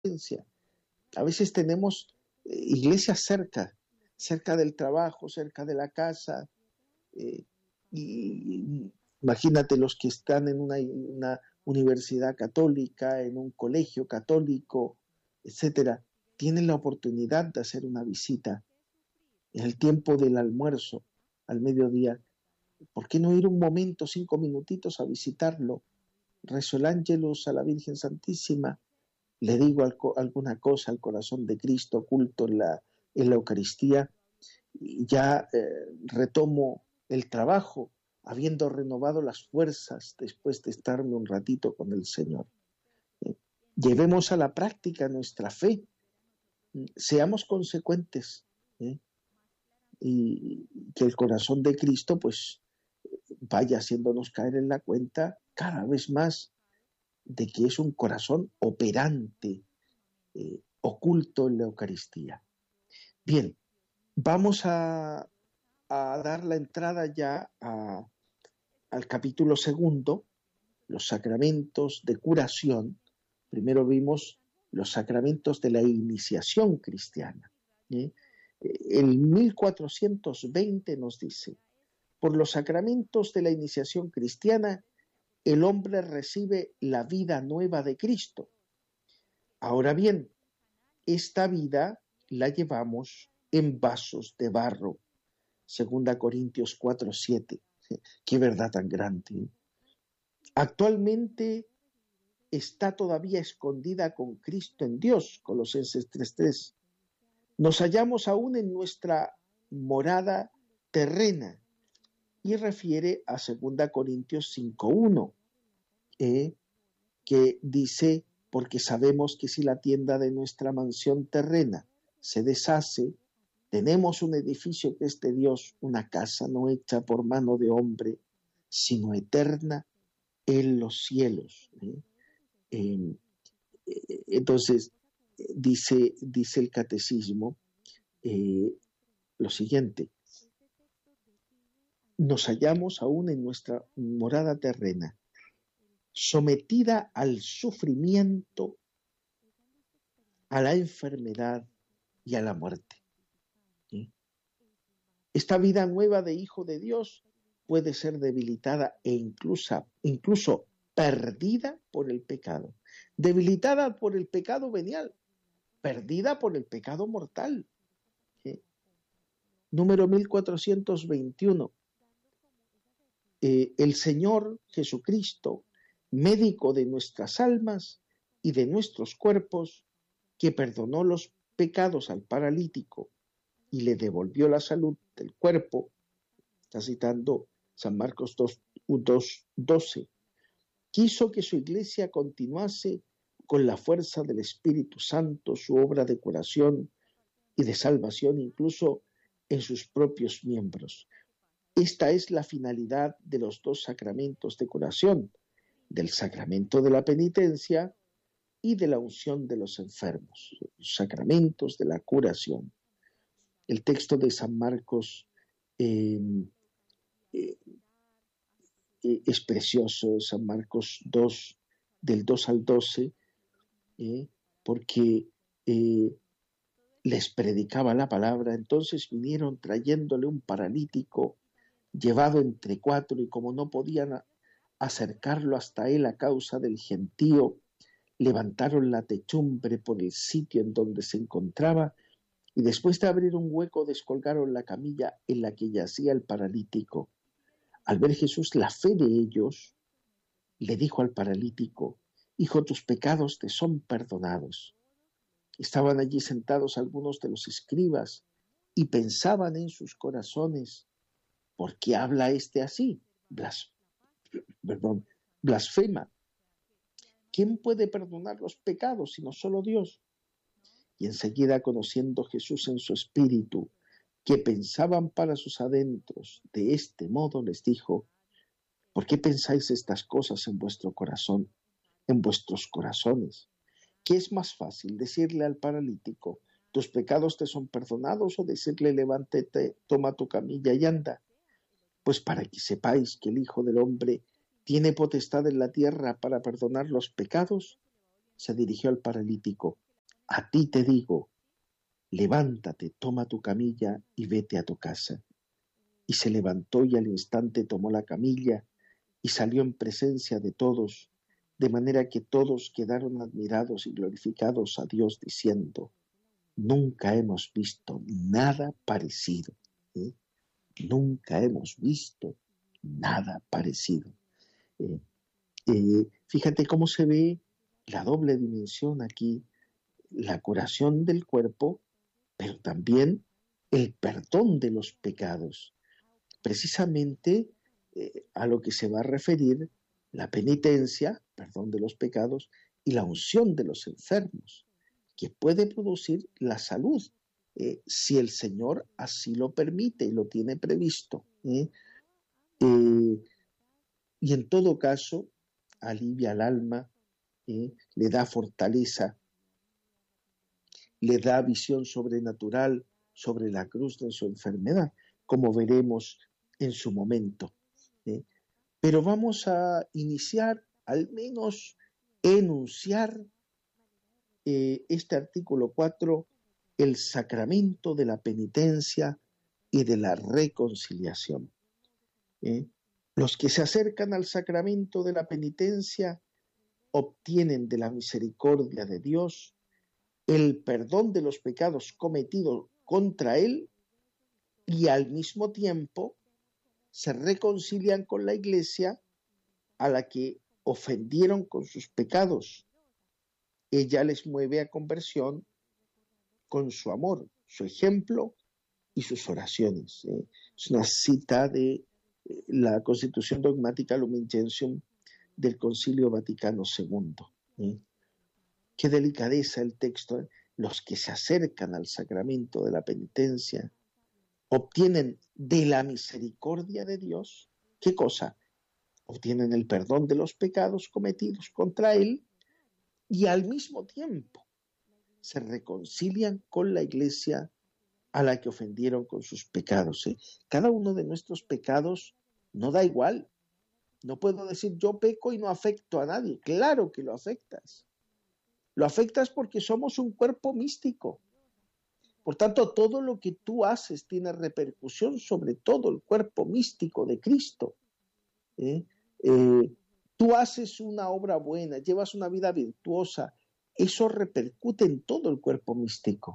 iglesia. A veces tenemos iglesias cerca del trabajo, cerca de la casa, y imagínate los que están en una universidad católica, en un colegio católico, etcétera, tienen la oportunidad de hacer una visita en el tiempo del almuerzo, al mediodía. ¿Por qué no ir un momento, 5 minutitos a visitarlo? Rezo el ángelus a la Virgen Santísima, le digo alguna cosa al corazón de Cristo oculto en la Eucaristía, y ya retomo el trabajo, habiendo renovado las fuerzas después de estarme un ratito con el Señor. Llevemos a la práctica nuestra fe, seamos consecuentes, y que el corazón de Cristo pues vaya haciéndonos caer en la cuenta cada vez más de que es un corazón operante, oculto en la Eucaristía. Bien, vamos a dar la entrada ya al capítulo 2, los sacramentos de curación. Primero vimos los sacramentos de la iniciación cristiana. El 1420 nos dice: por los sacramentos de la iniciación cristiana, el hombre recibe la vida nueva de Cristo. Ahora bien, esta vida la llevamos en vasos de barro. 2 Corintios 4:7. Qué verdad tan grande. Actualmente está todavía escondida con Cristo en Dios. Colosenses 3:3. Nos hallamos aún en nuestra morada terrena, y refiere a 2 Corintios 5:1, que dice: porque sabemos que si la tienda de nuestra mansión terrena se deshace, tenemos un edificio que es de Dios, una casa no hecha por mano de hombre, sino eterna en los cielos. Entonces, dice el catecismo lo siguiente: nos hallamos aún en nuestra morada terrena, sometida al sufrimiento, a la enfermedad y a la muerte. Esta vida nueva de hijo de Dios puede ser debilitada e incluso perdida por el pecado. Debilitada por el pecado venial, perdida por el pecado mortal. Número 1421. El Señor Jesucristo, médico de nuestras almas y de nuestros cuerpos, que perdonó los pecados al paralítico y le devolvió la salud del cuerpo, está citando San Marcos 2:12, quiso que su iglesia continuase con la fuerza del Espíritu Santo su obra de curación y de salvación incluso en sus propios miembros. Esta es la finalidad de los 2 sacramentos de curación, del sacramento de la penitencia y de la unción de los enfermos, los sacramentos de la curación. El texto de San Marcos es precioso, San Marcos 2, del 2 al 12, porque les predicaba la palabra. Entonces vinieron trayéndole un paralítico llevado entre 4, y como no podían acercarlo hasta él a causa del gentío, levantaron la techumbre por el sitio en donde se encontraba, y después de abrir un hueco descolgaron la camilla en la que yacía el paralítico. Al ver Jesús la fe de ellos, le dijo al paralítico: hijo, tus pecados te son perdonados. Estaban allí sentados algunos de los escribas y pensaban en sus corazones: ¿por qué habla este así? Blasfema. ¿Quién puede perdonar los pecados sino solo Dios? Y enseguida, conociendo Jesús en su espíritu que pensaban para sus adentros de este modo, les dijo: ¿por qué pensáis estas cosas en vuestro corazón, en vuestros corazones? ¿Qué es más fácil, decirle al paralítico: tus pecados te son perdonados, o decirle: levántate, toma tu camilla y anda? Pues para que sepáis que el Hijo del Hombre tiene potestad en la tierra para perdonar los pecados, se dirigió al paralítico: a ti te digo, levántate, toma tu camilla y vete a tu casa. Y se levantó y al instante tomó la camilla y salió en presencia de todos, de manera que todos quedaron admirados y glorificados a Dios diciendo, nunca hemos visto nada parecido. ¿Eh? Nunca hemos visto nada parecido. Fíjate cómo se ve la doble dimensión aquí, la curación del cuerpo, pero también el perdón de los pecados. Precisamente a lo que se va a referir la penitencia, perdón de los pecados, y la unción de los enfermos, que puede producir la salud, si el Señor así lo permite y lo tiene previsto. Y en todo caso, alivia al alma, le da fortaleza, le da visión sobrenatural sobre la cruz de su enfermedad, como veremos en su momento. Pero vamos a iniciar, al menos enunciar este artículo 4, el sacramento de la penitencia y de la reconciliación. Los que se acercan al sacramento de la penitencia obtienen de la misericordia de Dios el perdón de los pecados cometidos contra Él y al mismo tiempo se reconcilian con la Iglesia a la que ofendieron con sus pecados. Ella les mueve a conversión con su amor, su ejemplo y sus oraciones. Es una cita de la Constitución Dogmática Lumen Gentium del Concilio Vaticano II. Qué delicadeza el texto. Los que se acercan al sacramento de la penitencia obtienen de la misericordia de Dios, ¿qué cosa? Obtienen el perdón de los pecados cometidos contra Él y al mismo tiempo se reconcilian con la Iglesia a la que ofendieron con sus pecados. Cada uno de nuestros pecados no da igual. No puedo decir yo peco y no afecto a nadie. Claro que lo afectas. Lo afectas porque somos un cuerpo místico. Por tanto, todo lo que tú haces tiene repercusión sobre todo el cuerpo místico de Cristo. Tú haces una obra buena, llevas una vida virtuosa, eso repercute en todo el cuerpo místico.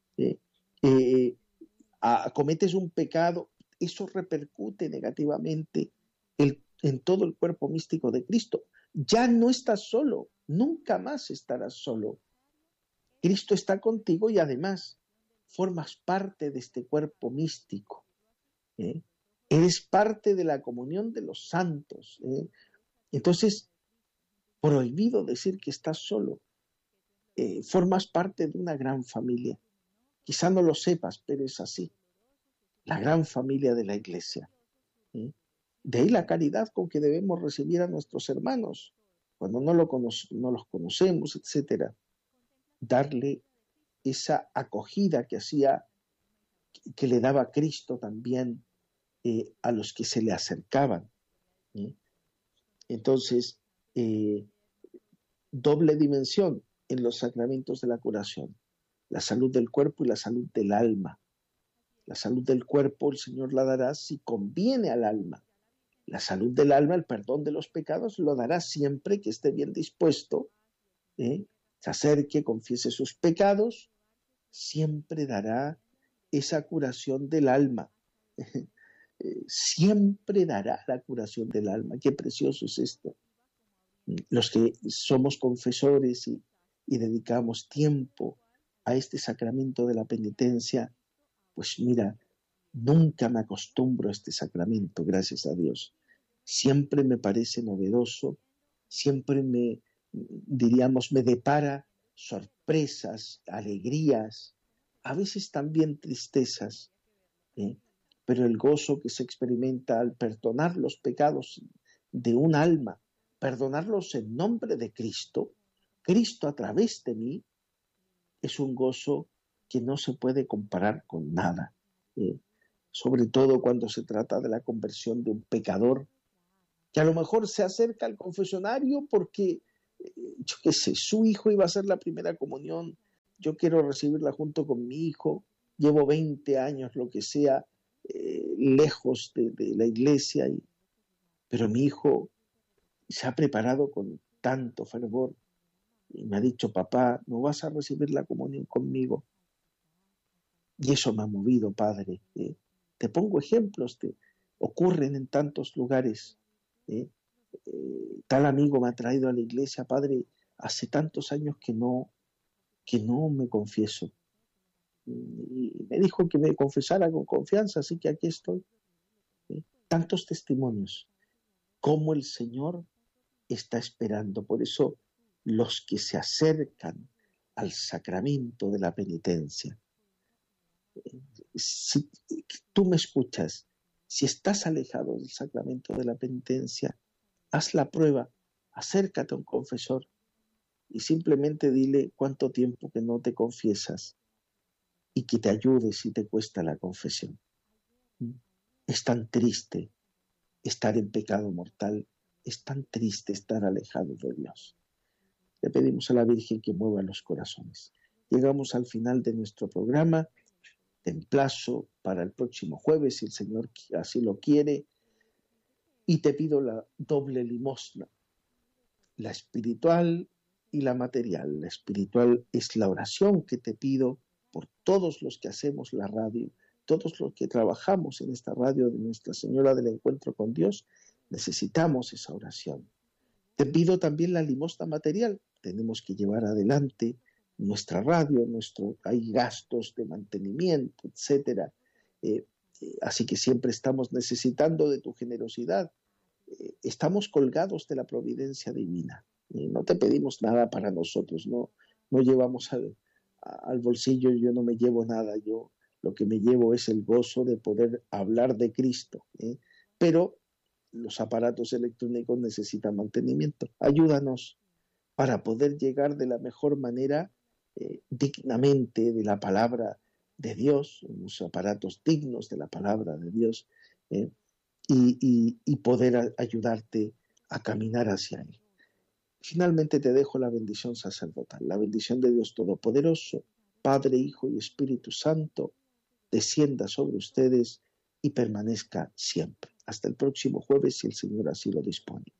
Cometes un pecado, eso repercute negativamente en todo el cuerpo místico de Cristo. Ya no estás solo, nunca más estarás solo. Cristo está contigo y además formas parte de este cuerpo místico. Eres parte de la comunión de los santos. Entonces, prohibido decir que estás solo. Formas parte de una gran familia. Quizá no lo sepas, pero es así. La gran familia de la Iglesia. De ahí la caridad con que debemos recibir a nuestros hermanos cuando no los conocemos, etcétera. Darle esa acogida que le daba Cristo también a los que se le acercaban. Entonces, doble dimensión en los sacramentos de la curación, la salud del cuerpo y la salud del alma. La salud del cuerpo el Señor la dará si conviene al alma. La salud del alma, el perdón de los pecados, lo dará siempre que esté bien dispuesto, se acerque, confiese sus pecados, siempre dará esa curación del alma. Siempre dará la curación del alma. Qué precioso es esto. Los que somos confesores y dedicamos tiempo a este sacramento de la penitencia, pues mira, nunca me acostumbro a este sacramento, gracias a Dios. Siempre me parece novedoso, siempre me depara sorpresas, alegrías, a veces también tristezas, pero el gozo que se experimenta al perdonar los pecados de un alma, perdonarlos en nombre de Cristo, Cristo a través de mí, es un gozo que no se puede comparar con nada. Sobre todo cuando se trata de la conversión de un pecador que a lo mejor se acerca al confesionario porque, yo qué sé, su hijo iba a hacer la primera comunión yo quiero recibirla junto con mi hijo, llevo 20 años, lo que sea, lejos de la iglesia, pero mi hijo se ha preparado con tanto fervor y me ha dicho, papá, ¿no vas a recibir la comunión conmigo? Y eso me ha movido, Padre. Te pongo ejemplos, ocurren en tantos lugares. ¿eh? Tal amigo me ha traído a la iglesia, Padre, hace tantos años que no me confieso. Y me dijo que me confesara con confianza, así que aquí estoy. Tantos testimonios, cómo el Señor está esperando. Por eso los que se acercan al sacramento de la penitencia, si tú me escuchas, si estás alejado del sacramento de la penitencia, haz la prueba, acércate a un confesor y simplemente dile cuánto tiempo que no te confiesas y que te ayude si te cuesta la confesión. Es tan triste estar en pecado mortal, es tan triste estar alejado de Dios. Le pedimos a la Virgen que mueva los corazones. Llegamos al final de nuestro programa. Te emplazo para el próximo jueves, si el Señor así lo quiere, y te pido la doble limosna, la espiritual y la material. La espiritual es la oración que te pido por todos los que hacemos la radio, todos los que trabajamos en esta radio de Nuestra Señora del Encuentro con Dios, necesitamos esa oración. Te pido también la limosna material. Tenemos que llevar adelante nuestra radio, hay gastos de mantenimiento, etcétera. Así que siempre estamos necesitando de tu generosidad. Estamos colgados de la providencia divina. No te pedimos nada para nosotros, no llevamos al bolsillo, yo no me llevo nada, yo lo que me llevo es el gozo de poder hablar de Cristo. Pero los aparatos electrónicos necesitan mantenimiento. Ayúdanos para poder llegar de la mejor manera, dignamente, de la palabra de Dios, unos aparatos dignos de la palabra de Dios, y poder ayudarte a caminar hacia Él. Finalmente te dejo la bendición sacerdotal, la bendición de Dios Todopoderoso, Padre, Hijo y Espíritu Santo, descienda sobre ustedes y permanezca siempre. Hasta el próximo jueves, si el Señor así lo dispone.